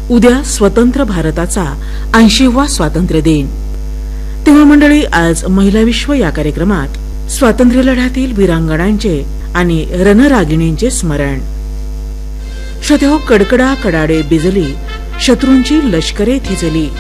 उद्या स्वतंत्र भारताचा 80वा स्वातंत्र्य दिन। तेव्हा मंडळी, आज महिला विश्व या कार्यक्रमात स्वातंत्र्य लढ्यातील वीरांगणांचे आणि रणरागिणींचे स्मरण। श्रोते हो, कडकडा कडाडे बिजली, शत्रूंची लष्करे थिजली,